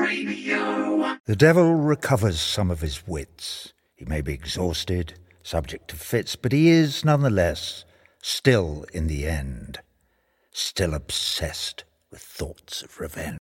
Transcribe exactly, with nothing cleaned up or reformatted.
Radio. The devil recovers some of his wits. He may be exhausted, subject to fits, but he is, nonetheless, still in the end, still obsessed with thoughts of revenge.